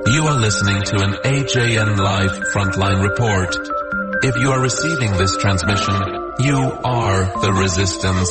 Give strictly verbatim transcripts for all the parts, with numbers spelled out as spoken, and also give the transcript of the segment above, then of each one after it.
You are listening to an A J N Live Frontline Report. If you are receiving this transmission, you are the resistance.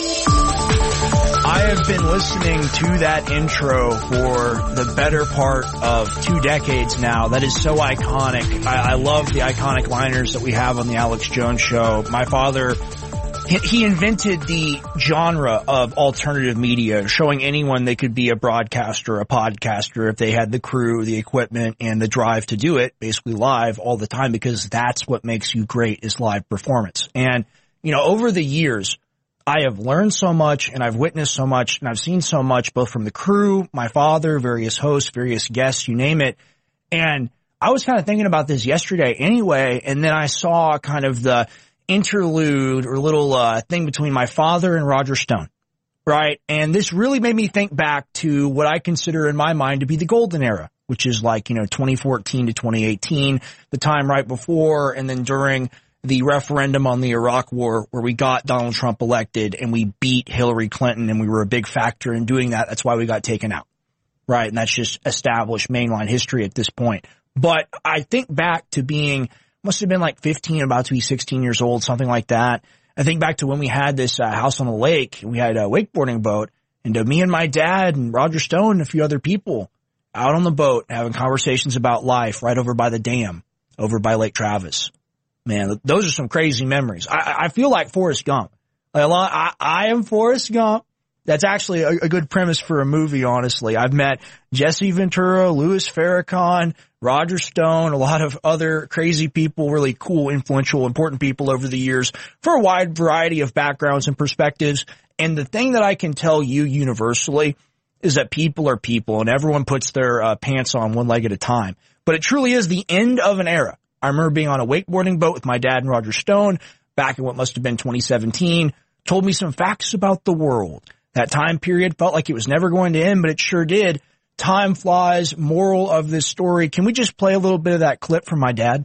I have been listening to that intro for the better part of two decades now. That is so iconic. I, I love the iconic liners that we have on the Alex Jones Show. My father, he, he invented the genre of alternative media, showing anyone they could be a broadcaster, a podcaster, if they had the crew, the equipment, and the drive to do it, basically live all the time, because that's what makes you great, is live performance. And, you know, over the years, I have learned so much, and I've witnessed so much, and I've seen so much, both from the crew, my father, various hosts, various guests, you name it. And I was kind of thinking about this yesterday anyway, and then I saw kind of the interlude or little uh thing between my father and Roger Stone, right? And this really made me think back to what I consider in my mind to be the golden era, which is like, you know, twenty fourteen to twenty eighteen, the time right before and then during the referendum on the Iraq War, where we got Donald Trump elected and we beat Hillary Clinton, and we were a big factor in doing that. That's why we got taken out, right? And that's just established mainline history at this point. But I think back to being, must have been like fifteen, about to be sixteen years old, something like that. I think back to when we had this uh, house on the lake, and we had a wakeboarding boat, and uh, me and my dad and Roger Stone and a few other people out on the boat having conversations about life right over by the dam, over by Lake Travis. Man, those are some crazy memories. I, I feel like Forrest Gump. Like a lot, I, I am Forrest Gump. That's actually a, a good premise for a movie, honestly. I've met Jesse Ventura, Louis Farrakhan, Roger Stone, a lot of other crazy people, really cool, influential, important people over the years for a wide variety of backgrounds and perspectives. And the thing that I can tell you universally is that people are people, and everyone puts their uh, pants on one leg at a time. But it truly is the end of an era. I remember being on a wakeboarding boat with my dad and Roger Stone back in what must have been twenty seventeen, told me some facts about the world. That time period felt like it was never going to end, but it sure did. Time flies. Moral of this story. Can we just play a little bit of that clip from my dad?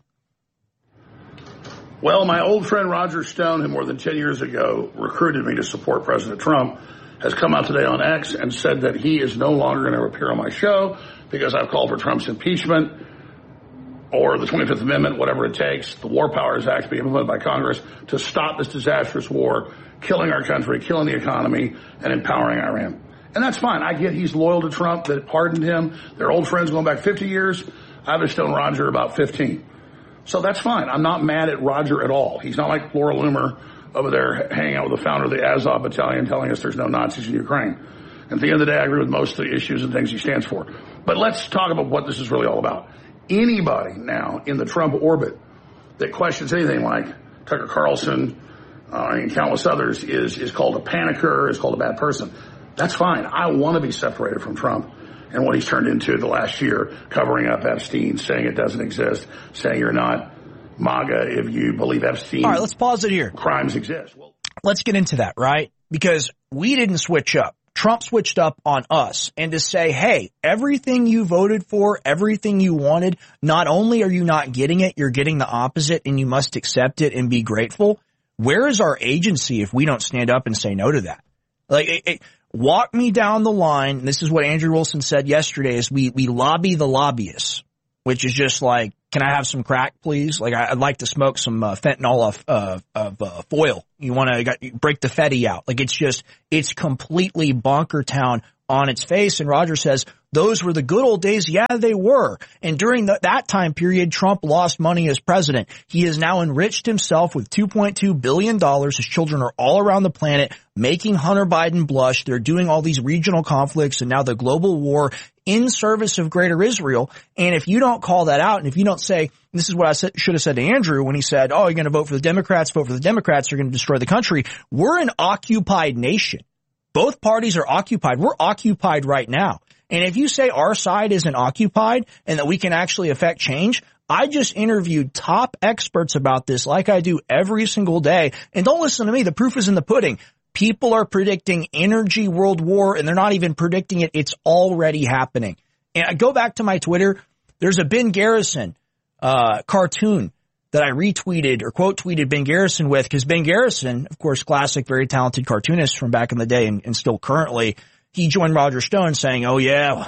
Well, my old friend Roger Stone, who more than ten years ago recruited me to support President Trump, has come out today on X and said that he is no longer going to appear on my show because I've called for Trump's impeachment, or the twenty-fifth Amendment, whatever it takes, the War Powers Act being implemented by Congress to stop this disastrous war, killing our country, killing the economy, and empowering Iran. And that's fine. I get he's loyal to Trump, that pardoned him. They're old friends going back fifty years. I've just known Roger about fifteen. So that's fine. I'm not mad at Roger at all. He's not like Laura Loomer over there hanging out with the founder of the Azov Battalion telling us there's no Nazis in Ukraine. And at the end of the day, I agree with most of the issues and things he stands for. But let's talk about what this is really all about. Anybody now in the Trump orbit that questions anything like Tucker Carlson uh, and countless others is is called a panicker, is called a bad person. That's fine. I want to be separated from Trump and what he's turned into the last year, covering up Epstein, saying it doesn't exist, saying you're not MAGA if you believe Epstein. All right, let's pause it here. Crimes exist. Well, let's get into that, right? Because we didn't switch up. Trump switched up on us, and to say, hey, everything you voted for, everything you wanted, not only are you not getting it, you're getting the opposite, and you must accept it and be grateful. Where is our agency if we don't stand up and say no to that? Like, it, it, walk me down the line. And this is what Andrew Wilson said yesterday, is we, we lobby the lobbyists, which is just like, can I have some crack, please? Like, I, I'd like to smoke some uh, fentanyl of, uh, of uh, foil. You want to break the Fetty out. Like, it's just, it's completely bonker town on its face. And Roger says, those were the good old days. Yeah, they were. And during the, that time period, Trump lost money as president. He has now enriched himself with two point two billion dollars. His children are all around the planet, making Hunter Biden blush. They're doing all these regional conflicts and now the global war in service of greater Israel. And if you don't call that out, and if you don't say, this is what I said, should have said to Andrew when he said, oh, you're going to vote for the Democrats, vote for the Democrats, you're going to destroy the country. We're an occupied nation. Both parties are occupied. We're occupied right now. And if you say our side isn't occupied and that we can actually affect change, I just interviewed top experts about this like I do every single day. And don't listen to me. The proof is in the pudding. People are predicting energy world war, and they're not even predicting it. It's already happening. And I go back to my Twitter. There's a Ben Garrison uh cartoon that I retweeted or quote tweeted Ben Garrison with, because Ben Garrison, of course, classic, very talented cartoonist from back in the day and, and still currently, he joined Roger Stone saying, oh, yeah,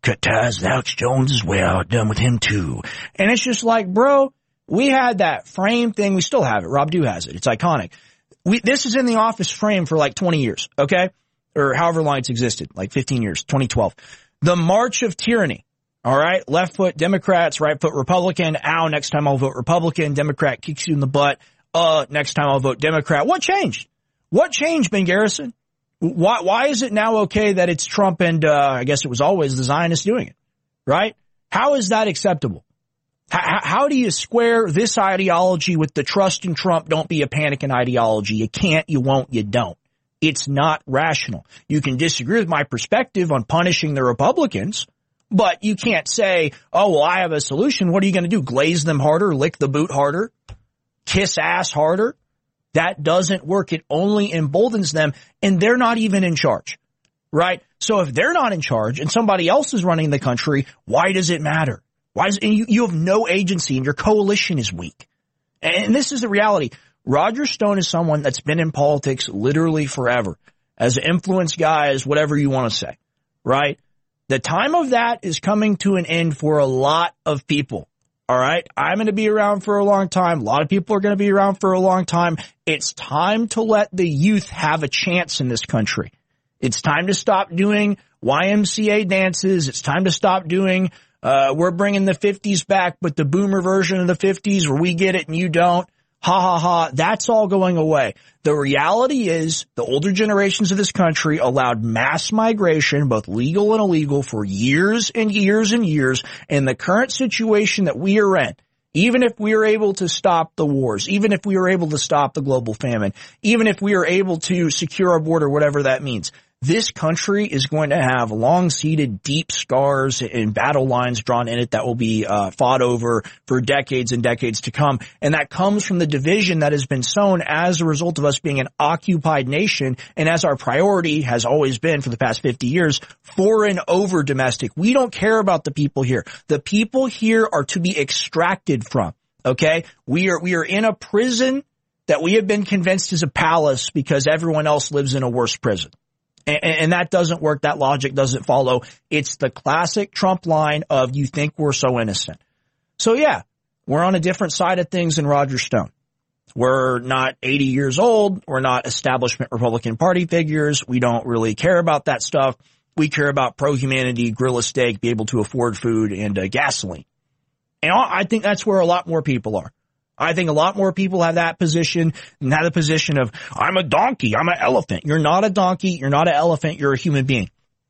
cut ties with Alex Jones as well, done with him too. And it's just like, bro, we had that frame thing. We still have it. Rob Dew has it. It's iconic. We, this is in the office frame for like twenty years, okay? Or however long it's existed, like fifteen years, twenty twelve. The March of Tyranny, all right? Left foot Democrats, right foot Republican. Ow, next time I'll vote Republican. Democrat kicks you in the butt. Uh, next time I'll vote Democrat. What changed? What changed, Ben Garrison? Why, why is it now okay that it's Trump and, uh, I guess it was always the Zionists doing it, right? How is that acceptable? How, how do you square this ideology with the trust in Trump, don't be a panicking ideology? You can't, you won't, you don't. It's not rational. You can disagree with my perspective on punishing the Republicans, but you can't say, oh, well, I have a solution. What are you going to do? Glaze them harder, lick the boot harder, kiss ass harder? That doesn't work. It only emboldens them, and they're not even in charge, right? So if they're not in charge and somebody else is running the country, why does it matter? Why is, and you, you have no agency and your coalition is weak. And this is the reality. Roger Stone is someone that's been in politics literally forever, as an influence guy, as whatever you want to say, right? The time of that is coming to an end for a lot of people. All right. I'm going to be around for a long time. A lot of people are going to be around for a long time. It's time to let the youth have a chance in this country. It's time to stop doing Y M C A dances. It's time to stop doing, uh, we're bringing the fifties back, but the boomer version of the fifties where we get it and you don't. Ha ha ha. That's all going away. The reality is the older generations of this country allowed mass migration, both legal and illegal, for years and years and years. And the current situation that we are in, even if we are able to stop the wars, even if we are able to stop the global famine, even if we are able to secure our border, whatever that means, this country is going to have long-seated deep scars and battle lines drawn in it that will be uh, fought over for decades and decades to come. And that comes from the division that has been sown as a result of us being an occupied nation. And as our priority has always been for the past fifty years, foreign over domestic. We don't care about the people here. The people here are to be extracted from. Okay? We are, we are in a prison that we have been convinced is a palace because everyone else lives in a worse prison. And, and that doesn't work. That logic doesn't follow. It's the classic Trump line of you think we're so innocent. So, yeah, we're on a different side of things than Roger Stone. We're not eighty years old. We're not establishment Republican Party figures. We don't really care about that stuff. We care about pro-humanity, grill a steak, be able to afford food and uh, gasoline. And I think that's where a lot more people are. I think a lot more people have that position than have the position of, I'm a donkey, I'm an elephant. You're not a donkey, you're not an elephant, you're a human being.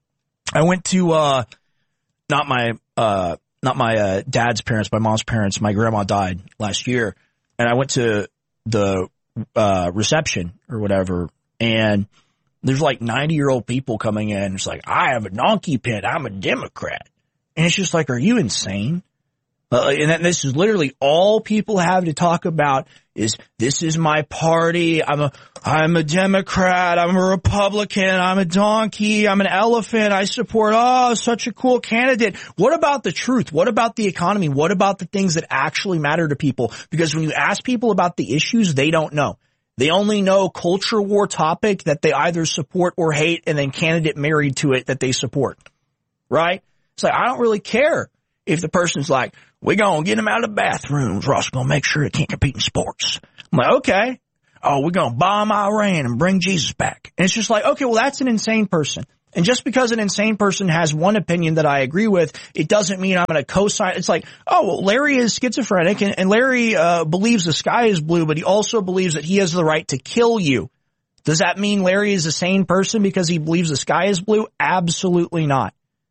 I went to, uh, not my, uh, not my, uh, dad's parents, my mom's parents, my grandma died last year, and I went to the, uh, reception or whatever, and there's like ninety year old people coming in. It's like, I have a donkey pit, I'm a Democrat. And it's just like, are you insane? Uh, and then this is literally all people have to talk about is this is my party. I'm a, I'm a Democrat. I'm a Republican. I'm a donkey. I'm an elephant. I support, oh, such a cool candidate. What about the truth? What about the economy? What about the things that actually matter to people? Because when you ask people about the issues, they don't know. They only know culture war topic that they either support or hate and then candidate married to it that they support. Right? It's like, I don't really care if the person's like, we're going to get them out of the bathrooms. Ross going to make sure they can't compete in sports. I'm like, okay. Oh, we're going to bomb Iran and bring Jesus back. And it's just like, okay, well, that's an insane person. And just because an insane person has one opinion that I agree with, it doesn't mean I'm going to co-sign. It's like, oh, well, Larry is schizophrenic and, and Larry uh, believes the sky is blue, but he also believes that he has the right to kill you. Does that mean Larry is a sane person because he believes the sky is blue? Absolutely not.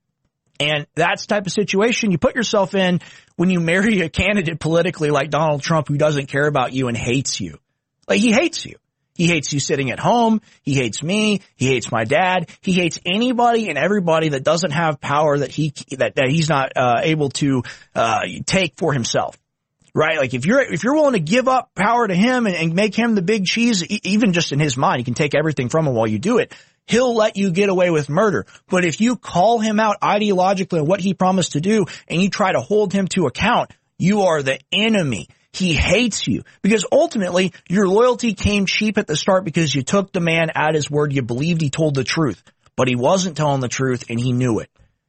And that's the type of situation you put yourself in when you marry a candidate politically like Donald Trump who doesn't care about you and hates you. Like, he hates you. He hates you sitting at home. He hates me. He hates my dad. He hates anybody and everybody that doesn't have power that he that, that he's not uh, able to uh, take for himself. Right? Like, if you're if you're willing to give up power to him and, and make him the big cheese, e- even just in his mind, you can take everything from him while you do it. He'll let you get away with murder. But if you call him out ideologically on what he promised to do and you try to hold him to account, you are the enemy. He hates you because ultimately your loyalty came cheap at the start because you took the man at his word. You believed he told the truth, but he wasn't telling the truth and he knew it.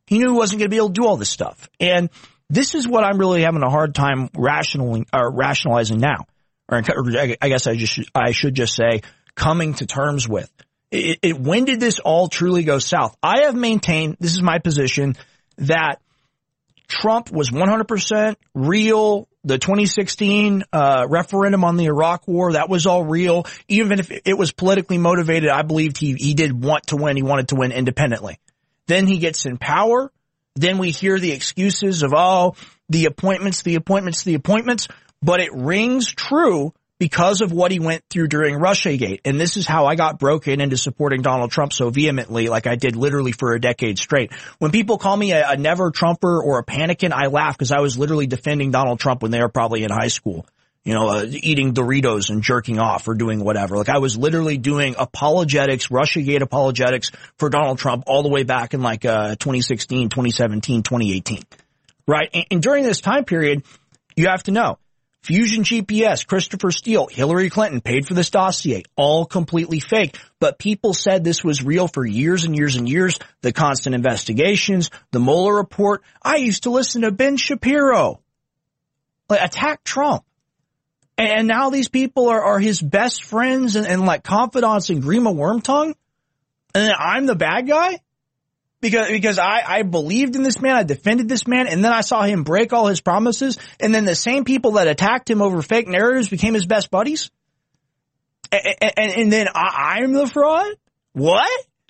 He knew he wasn't going to be able to do all this stuff. And this is what I'm really having a hard time rationaling, or rationalizing now. Or I guess I just, I should just say coming to terms with. It, it, when did this all truly go south? I have maintained, this is my position, that Trump was one hundred percent real. The twenty sixteen uh referendum on the Iraq War, that was all real. Even if it was politically motivated, I believed he, he did want to win. He wanted to win independently. Then he gets in power. Then we hear the excuses of, oh, the appointments, the appointments, the appointments. But it rings true because of what he went through during Russiagate. And this is how I got broken into supporting Donald Trump so vehemently, like I did literally for a decade straight. When people call me a, a never Trumper or a panicking, I laugh because I was literally defending Donald Trump when they were probably in high school, you know, uh, eating Doritos and jerking off or doing whatever. Like I was literally doing apologetics, Russiagate apologetics for Donald Trump all the way back in like uh twenty sixteen, twenty seventeen, twenty eighteen. Right? And, and during this time period, you have to know, Fusion G P S, Christopher Steele, Hillary Clinton paid for this dossier, all completely fake. But people said this was real for years and years and years. The constant investigations, the Mueller report. I used to listen to Ben Shapiro like, attack Trump. And now these people are, are his best friends and, and like confidants in Grima Wormtongue. And then I'm the bad guy? Because, because I, I believed in this man, I defended this man, and then I saw him break all his promises, and then the same people that attacked him over fake narratives became his best buddies? And, and, and then I, I'm the fraud? What?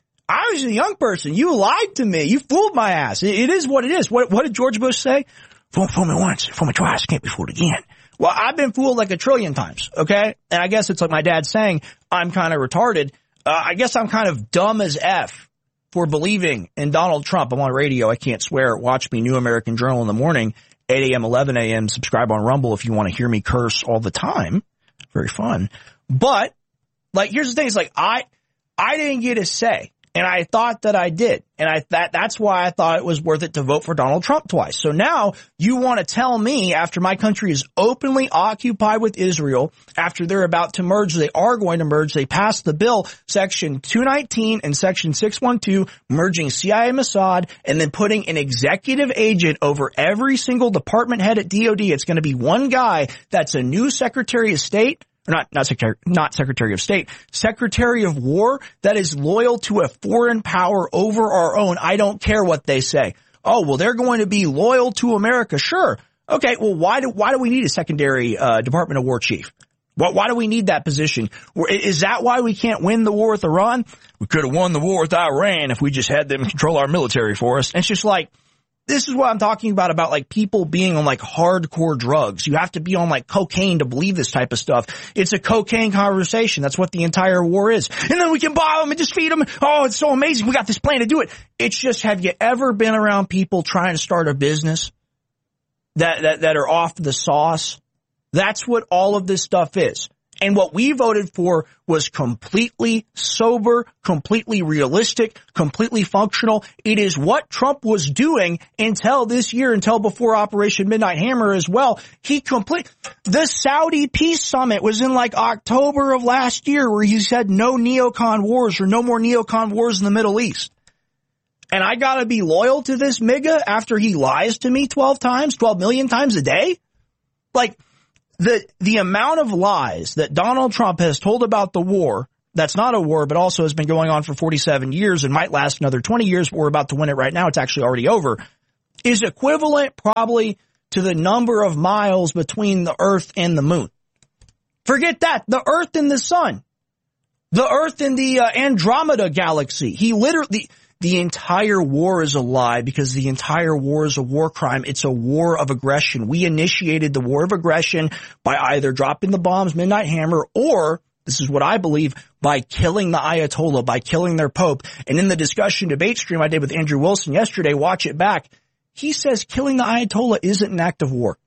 I was a young person. You lied to me. You fooled my ass. It, it is what it is. What, what did George Bush say? Fool, fool me once, fool me twice, can't be fooled again. Well, I've been fooled like a trillion times, okay? And I guess it's like my dad saying, I'm kind of retarded. Uh, I guess I'm kind of dumb as F for believing in Donald Trump. I'm on radio. I can't swear. Watch me, New American Journal in the morning, eight a.m., eleven a.m. Subscribe on Rumble if you want to hear me curse all the time. Very fun. But, like, here's the thing. It's like, I, I didn't get a say. And I thought that I did. And I that that's why I thought it was worth it to vote for Donald Trump twice. So now you want to tell me after my country is openly occupied with Israel, after they're about to merge, they are going to merge, they passed the bill, Section two nineteen and Section six twelve, merging C I A Mossad and then putting an executive agent over every single department head at D O D. It's going to be one guy that's a new Secretary of State. Not, not Secretary, not Secretary of State, Secretary of War that is loyal to a foreign power over our own. I don't care what they say. Oh, well, they're going to be loyal to America. Sure. Okay. Well, why do, why do we need a secondary, uh, Department of War chief? Why, why do we need that position? Is that why we can't win the war with Iran? We could have won the war with Iran if we just had them control our military for us. And it's just like, this is what I'm talking about, about like people being on like hardcore drugs. You have to be on like cocaine to believe this type of stuff. It's a cocaine conversation. That's what the entire war is. And then we can buy them and just feed them. Oh, it's so amazing. We got this plan to do it. It's just, have you ever been around people trying to start a business that, that, that are off the sauce? That's what all of this stuff is. And what we voted for was completely sober, completely realistic, completely functional. It is what Trump was doing until this year, until before Operation Midnight Hammer as well. He complete, the Saudi peace summit was in like October of last year where he said no neocon wars or no more neocon wars in the Middle East. And I gotta be loyal to this M I G A after he lies to me twelve times, twelve million times a day? Like, The the amount of lies that Donald Trump has told about the war, that's not a war, but also has been going on for forty-seven years and might last another twenty years, but we're about to win it right now. It's actually already over, is equivalent probably to the number of miles between the Earth and the moon. Forget that. The Earth and the sun. The Earth and the uh, Andromeda galaxy. He literally... The entire war is a lie because the entire war is a war crime. It's a war of aggression. We initiated the war of aggression by either dropping the bombs, Midnight Hammer, or, this is what I believe, by killing the Ayatollah, by killing their Pope. And in the discussion debate stream I did with Andrew Wilson yesterday, watch it back, he says killing the Ayatollah isn't an act of war.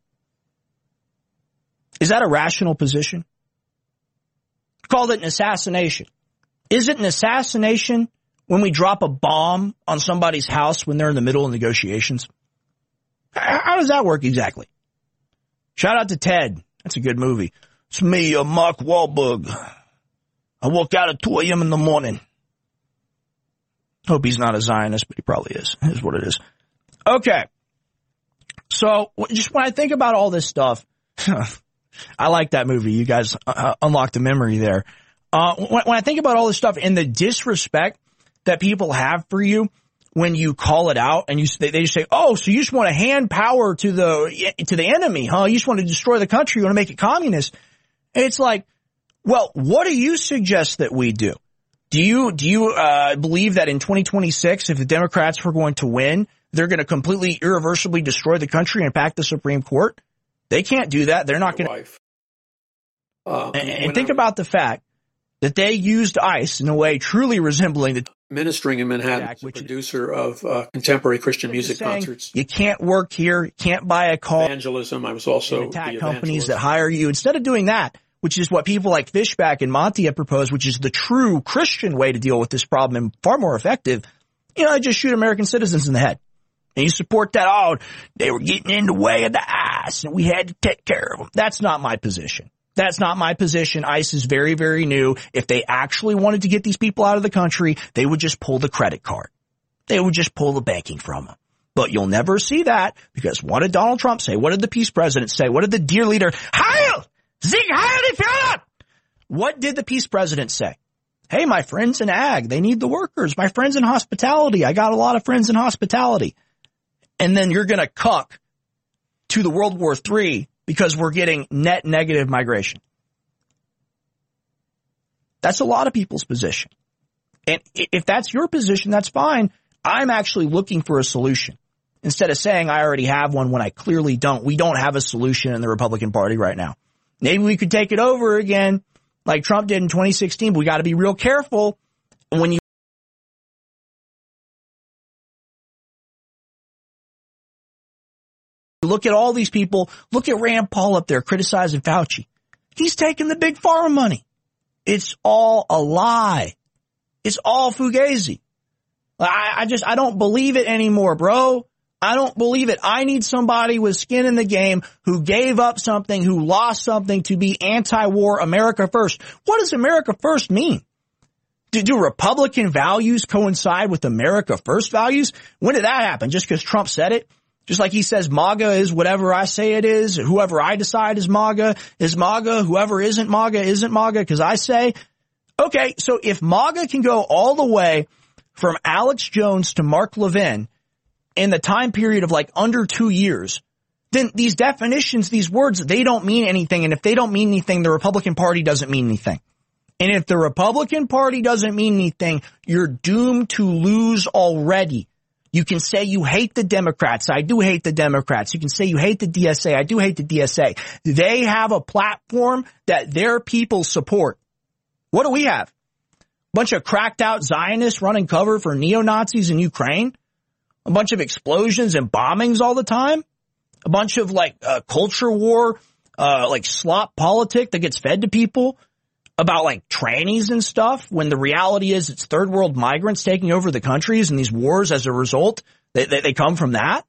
Is that a rational position? Called it an assassination. Is it an assassination when we drop a bomb on somebody's house when they're in the middle of negotiations? How does that work exactly? Shout out to Ted. That's a good movie. It's me, uh, Mark Wahlberg. I woke out at two a.m. in the morning. Hope he's not a Zionist, but he probably is. Is what it is. Okay. So just when I think about all this stuff, I like that movie. You guys uh, unlocked a memory there. Uh, when, when I think about all this stuff and the disrespect that people have for you when you call it out and you they, they just say, oh, so you just want to hand power to the to the enemy, huh? You just want to destroy the country. You want to make it communist. And it's like, well, what do you suggest that we do? Do you do you uh, believe that in twenty twenty-six, if the Democrats were going to win, they're going to completely irreversibly destroy the country and pack the Supreme Court? They can't do that. They're not going to. Uh, and and think I, about the fact that they used ICE in a way truly resembling the ministering in Manhattan, Act, which producer of uh, contemporary Christian music saying, concerts. You can't work here. You can't buy a car. Evangelism. I was also attack the companies that hire you. Instead of doing that, which is what people like Fishback and Monty have proposed, which is the true Christian way to deal with this problem and far more effective, you know, just shoot American citizens in the head. And you support that, oh, they were getting in the way of the ICE and we had to take care of them. That's not my position. That's not my position. ICE is very, very new. If they actually wanted to get these people out of the country, they would just pull the credit card. They would just pull the banking from them. But you'll never see that because what did Donald Trump say? What did the peace president say? What did the dear leader, Heil! Sieg Heil die Führer! What did the peace president say? Hey, my friends in ag, they need the workers. My friends in hospitality, I got a lot of friends in hospitality. And then you're going to cuck to the World War Three because we're getting net negative migration. That's a lot of people's position. And if that's your position, that's fine. I'm actually looking for a solution. Instead of saying I already have one when I clearly don't. We don't have a solution in the Republican Party right now. Maybe we could take it over again like Trump did in twenty sixteen, but we got to be real careful when you look at all these people. Look at Rand Paul up there criticizing Fauci. He's taking the big pharma money. It's all a lie. It's all fugazi. I, I just, I don't believe it anymore, bro. I don't believe it. I need somebody with skin in the game who gave up something, who lost something to be anti-war America first. What does America first mean? Do, do Republican values coincide with America first values? When did that happen? Just because Trump said it? Just like he says MAGA is whatever I say it is. Whoever I decide is MAGA is MAGA. Whoever isn't MAGA isn't MAGA because I say. Okay, so if MAGA can go all the way from Alex Jones to Mark Levin in the time period of like under two years, then these definitions, these words, they don't mean anything. And if they don't mean anything, the Republican Party doesn't mean anything. And if the Republican Party doesn't mean anything, you're doomed to lose already. You can say you hate the Democrats. I do hate the Democrats. You can say you hate the D S A. I do hate the D S A. They have a platform that their people support. What do we have? A bunch of cracked out Zionists running cover for neo-Nazis in Ukraine? A bunch of explosions and bombings all the time? A bunch of like uh, culture war, uh, like slop politic that gets fed to people about like trannies and stuff when the reality is it's third world migrants taking over the countries and these wars as a result, they, they, they come from that.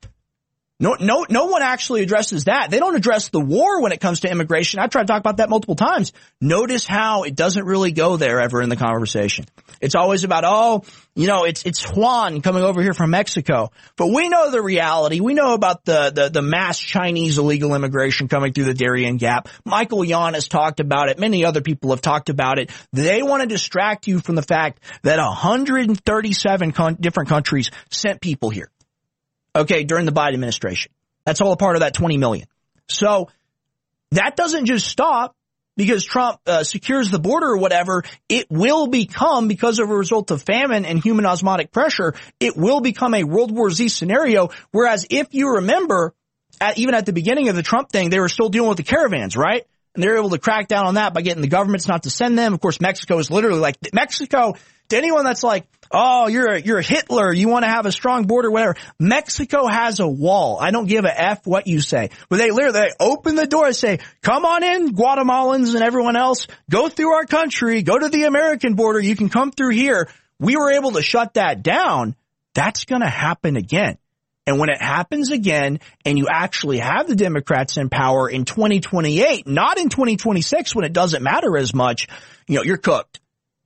No, no, no one actually addresses that. They don't address the war when it comes to immigration. I've tried to talk about that multiple times. Notice how it doesn't really go there ever in the conversation. It's always about, oh, you know, it's, it's Juan coming over here from Mexico. But we know the reality. We know about the, the, the mass Chinese illegal immigration coming through the Darien Gap. Michael Yon has talked about it. Many other people have talked about it. They want to distract you from the fact that one hundred thirty-seven con- different countries sent people here. Okay, during the Biden administration. That's all a part of that twenty million. So that doesn't just stop because Trump uh, secures the border or whatever. It will become, because of a result of famine and human osmotic pressure, it will become a World War Z scenario. Whereas if you remember, at, even at the beginning of the Trump thing, they were still dealing with the caravans, right? And they were able to crack down on that by getting the governments not to send them. Of course, Mexico is literally like, Mexico, to anyone that's like, oh, you're a, you're a Hitler, you want to have a strong border, whatever. Mexico has a wall. I don't give a F what you say. But they literally they open the door and say, come on in, Guatemalans and everyone else. Go through our country. Go to the American border. You can come through here. We were able to shut that down. That's going to happen again. And when it happens again and you actually have the Democrats in power in twenty twenty-eight, not in twenty twenty-six when it doesn't matter as much, you know, you're cooked.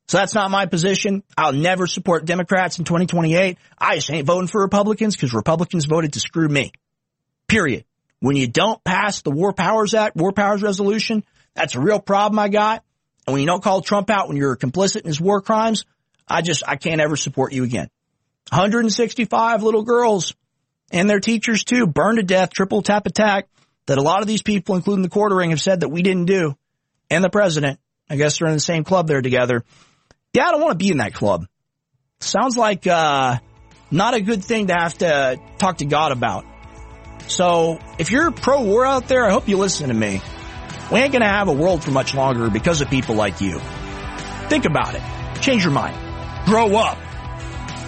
So that's not my position. I'll never support Democrats in twenty twenty-eight. I just ain't voting for Republicans because Republicans voted to screw me. Period. When you don't pass the War Powers Act, War Powers Resolution, that's a real problem I got. And when you don't call Trump out when you're complicit in his war crimes, I just, I can't ever support you again. one hundred sixty-five little girls and their teachers too, burned to death, triple tap attack that a lot of these people, including the quartering, have said that we didn't do. And the president, I guess they're in the same club there together. Yeah, I don't want to be in that club. Sounds like, uh, not a good thing to have to talk to God about. So if you're pro-war out there, I hope you listen to me. We ain't going to have a world for much longer because of people like you. Think about it. Change your mind. Grow up.